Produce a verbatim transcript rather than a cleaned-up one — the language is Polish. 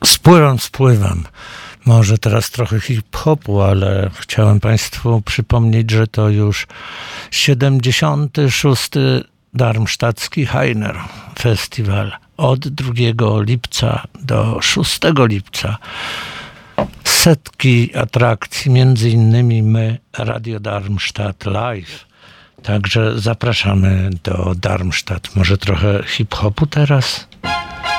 Spływam, spływam. Może teraz trochę hip-hopu, ale chciałem Państwu przypomnieć, że to już siedemdziesiąty szósty Darmstadtski Hainer Festiwal. Od drugiego lipca do szóstego lipca. Setki atrakcji, między innymi my, Radio Darmstadt Live. Także zapraszamy do Darmstadt. Może trochę hip-hopu teraz?